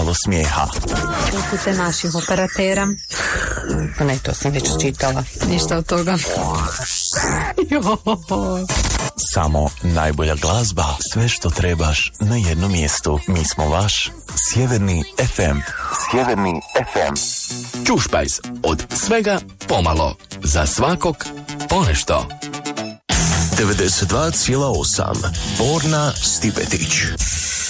malo smijeha. Upute naših operatera. Pa ne, to sam već čitala. Ništa od toga. Samo najbolja glazba, sve što trebaš na jednom mjestu. Mi smo vaš Sjeverni FM. Sjeverni FM. Čušpajs, od svega pomalo, za svakog ponešto. 92,8 Borna Stipetić.